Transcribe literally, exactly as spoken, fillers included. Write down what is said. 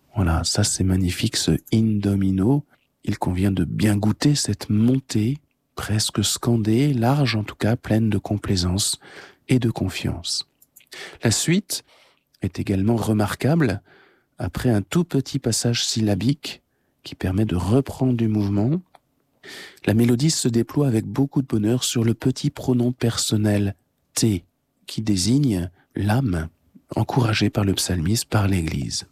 Voilà, ça c'est magnifique, ce in domino. Il convient de bien goûter cette montée, presque scandée, large en tout cas, pleine de complaisance et de confiance. La suite est également remarquable, après un tout petit passage syllabique qui permet de reprendre du mouvement. La mélodie se déploie avec beaucoup de bonheur sur le petit pronom personnel « T » qui désigne l'âme encouragée par le psalmiste, par l'Église.